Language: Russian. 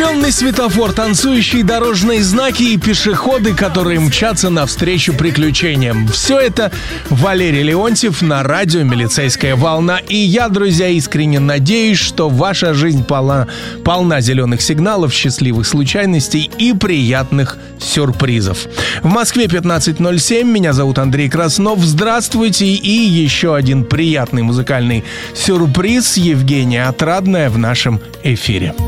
Зеленый светофор, танцующие дорожные знаки и пешеходы, которые мчатся навстречу приключениям. Все это Валерий Леонтьев на радио «Милицейская волна». И я, друзья, искренне надеюсь, что ваша жизнь полна зеленых сигналов, счастливых случайностей и приятных сюрпризов. В Москве 15:07. Меня зовут Андрей Краснов. Здравствуйте. И еще один приятный музыкальный сюрприз. Евгения Отрадная в нашем эфире.